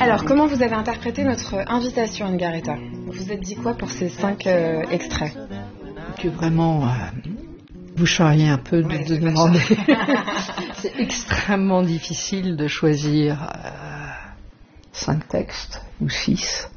Alors, comment vous avez interprété notre invitation, Anne-Garetha ? Vous vous êtes dit quoi pour ces 5 extraits ? Que vraiment, vous charriez un peu de demander. C'est extrêmement difficile de choisir 5 textes ou 6.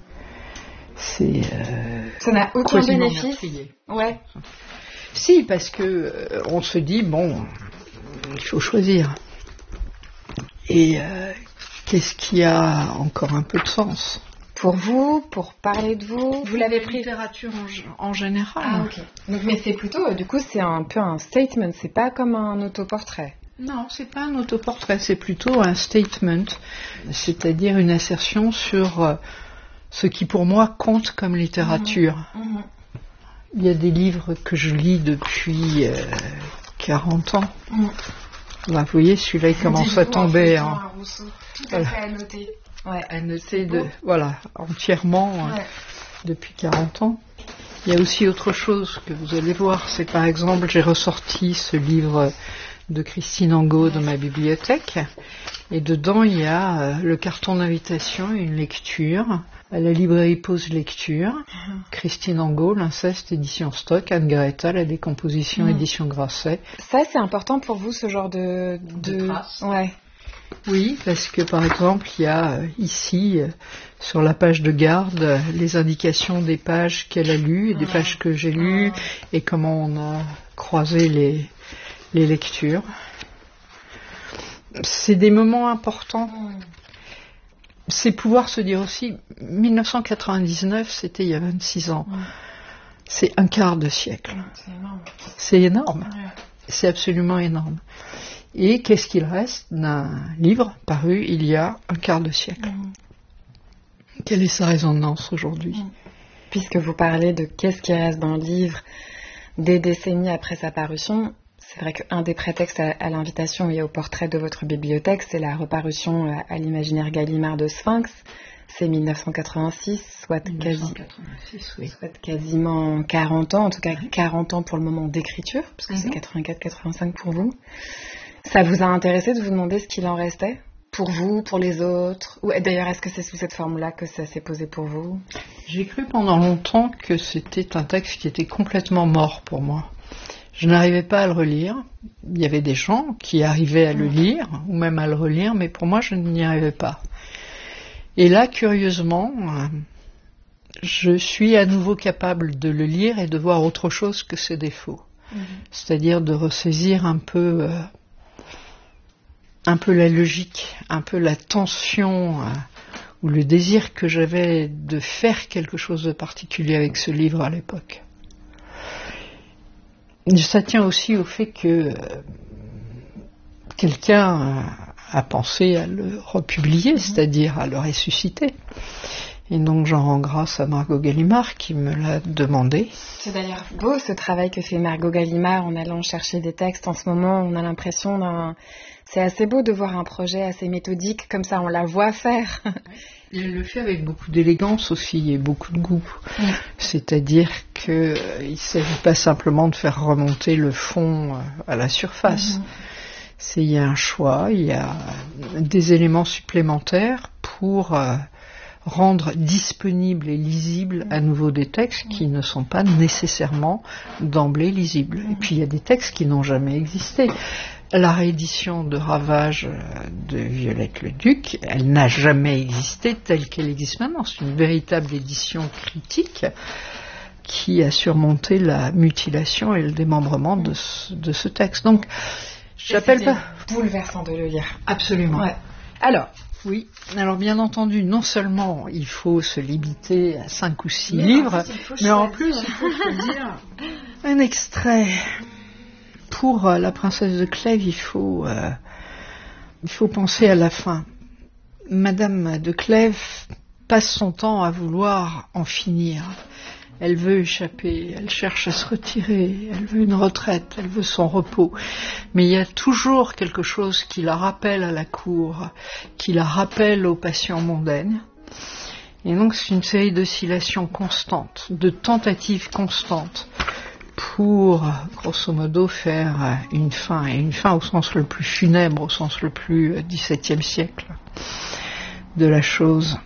Ça n'a aucun bénéfice. Ouais. Si, parce que on se dit bon, il faut choisir. Et qu'est-ce qui a encore un peu de sens pour vous, pour parler de vous? Vous l'avez pris littérature en général. Ah ok. Donc, mais c'est plutôt, du coup, c'est un peu un statement. C'est pas comme un autoportrait. Non, c'est pas un autoportrait. C'est plutôt un statement, c'est-à-dire une assertion sur ce qui pour moi compte comme littérature. Il y a des livres que je lis depuis 40 ans. Bah, vous voyez, celui-là il commence à tomber. Tout à fait à noter. Ouais, à noter entièrement depuis 40 ans. Il y a aussi autre chose que vous allez voir. C'est par exemple, j'ai ressorti ce livre de Christine Angot de ma bibliothèque. Et dedans, il y a le carton d'invitation et une lecture. À la librairie Pause Lecture, Christine Angot, l'inceste, édition Stock, Anne-Garetha, la décomposition, édition Grasset. Ça, c'est important pour vous, ce genre de traces. Ouais. Oui, parce que par exemple, il y a ici, sur la page de garde, les indications des pages qu'elle a lues, et des pages que j'ai lues, et comment on a croisé les lectures. C'est des moments importants. C'est pouvoir se dire aussi, 1999, c'était il y a 26 ans. C'est un quart de siècle. C'est énorme. C'est énorme. C'est absolument énorme. Et qu'est-ce qu'il reste d'un livre paru il y a un quart de siècle? Quelle est sa résonance aujourd'hui? Puisque vous parlez de qu'est-ce qui reste dans le livre des décennies après sa parution, c'est vrai qu'un des prétextes à l'invitation et au portrait de votre bibliothèque, c'est la reparution à l'imaginaire Gallimard de Sphinx. C'est 1986, soit quasiment 40 ans, en tout cas 40 ans pour le moment d'écriture, parce que c'est 84-85 pour vous. Ça vous a intéressé de vous demander ce qu'il en restait pour vous, pour les autres? Ou d'ailleurs, est-ce que c'est sous cette forme-là que ça s'est posé pour vous? J'ai cru pendant longtemps que c'était un texte qui était complètement mort pour moi. Je n'arrivais pas à le relire. Il y avait des gens qui arrivaient à le lire, ou même à le relire, mais pour moi, je n'y arrivais pas. Et là, curieusement, je suis à nouveau capable de le lire et de voir autre chose que ses défauts. C'est-à-dire de ressaisir un peu la logique, un peu la tension ou le désir que j'avais de faire quelque chose de particulier avec ce livre à l'époque. Ça tient aussi au fait que quelqu'un a pensé à le republier, c'est-à-dire à le ressusciter. Et donc j'en rends grâce à Margot Gallimard qui me l'a demandé. C'est d'ailleurs beau ce travail que fait Margot Gallimard en allant chercher des textes. En ce moment, on a l'impression c'est assez beau de voir un projet assez méthodique, comme ça on la voit faire. Et elle le fait avec beaucoup d'élégance aussi et beaucoup de goût. C'est-à-dire qu'il ne s'agit pas simplement de faire remonter le fond à la surface. Il y a un choix, il y a des éléments supplémentaires pour rendre disponibles et lisibles à nouveau des textes qui ne sont pas nécessairement d'emblée lisibles. Et puis il y a des textes qui n'ont jamais existé. La réédition de Ravage de Violette Leduc, elle n'a jamais existé telle qu'elle existe maintenant. C'est une véritable édition critique qui a surmonté la mutilation et le démembrement de ce texte. Donc, j'appelle pas... bouleversant de le lire. Absolument. Ouais. Alors, oui. Alors, bien entendu, non seulement il faut se limiter à 5 ou 6 livres, mais en plus, il faut choisir un extrait. Pour la princesse de Clèves, il faut penser à la fin. Madame de Clèves passe son temps à vouloir en finir. Elle veut échapper, elle cherche à se retirer, elle veut une retraite, elle veut son repos. Mais il y a toujours quelque chose qui la rappelle à la cour, qui la rappelle aux passions mondaines. Et donc c'est une série d'oscillations constantes, de tentatives constantes pour, grosso modo, faire une fin, et une fin au sens le plus funèbre, au sens le plus XVIIe siècle. de la chose.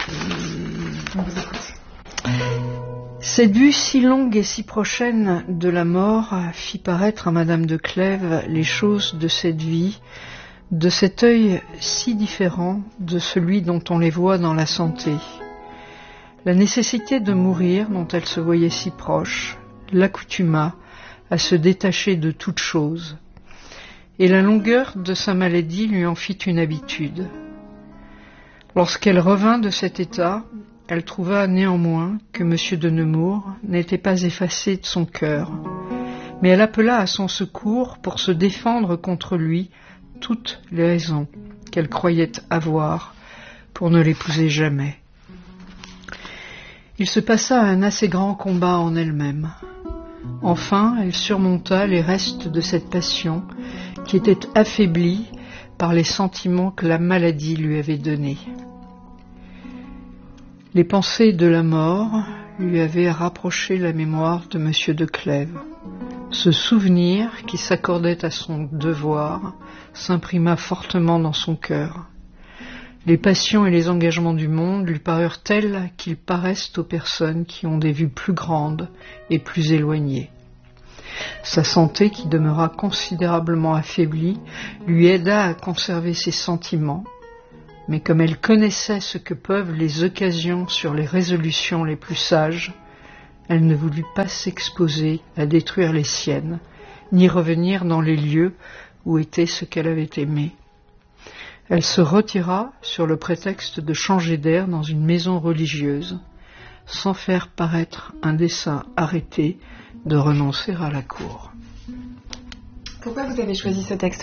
Cette vue si longue et si prochaine de la mort fit paraître à Madame de Clèves les choses de cette vie, de cet œil si différent de celui dont on les voit dans la santé. La nécessité de mourir, dont elle se voyait si proche, l'accoutuma à se détacher de toute chose, et la longueur de sa maladie lui en fit une habitude. Lorsqu'elle revint de cet état, elle trouva néanmoins que M. de Nemours n'était pas effacé de son cœur, mais elle appela à son secours pour se défendre contre lui toutes les raisons qu'elle croyait avoir pour ne l'épouser jamais. Il se passa un assez grand combat en elle-même. Enfin, elle surmonta les restes de cette passion qui était affaiblie par les sentiments que la maladie lui avait donnés. Les pensées de la mort lui avaient rapproché la mémoire de M. de Clèves. Ce souvenir, qui s'accordait à son devoir, s'imprima fortement dans son cœur. Les passions et les engagements du monde lui parurent tels qu'ils paraissent aux personnes qui ont des vues plus grandes et plus éloignées. Sa santé, qui demeura considérablement affaiblie, lui aida à conserver ses sentiments, mais comme elle connaissait ce que peuvent les occasions sur les résolutions les plus sages, elle ne voulut pas s'exposer à détruire les siennes, ni revenir dans les lieux où était ce qu'elle avait aimé. Elle se retira sur le prétexte de changer d'air dans une maison religieuse, sans faire paraître un dessein arrêté de renoncer à la cour. Pourquoi vous avez choisi ce texte